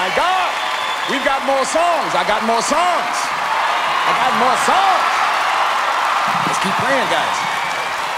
my God. We've got more songs. I got more songs. I got more songs. Let's keep playing, guys.